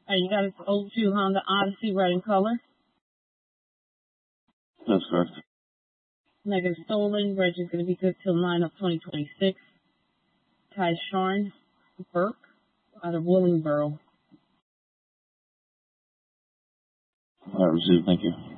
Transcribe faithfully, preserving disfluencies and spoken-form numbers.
All right, you got an oh two Honda Odyssey, red in color. That's correct. Negative stolen. Reg is going to be good till nine of twenty twenty-six. Tyshawn Burke out of Willingboro. All right, received. Thank you.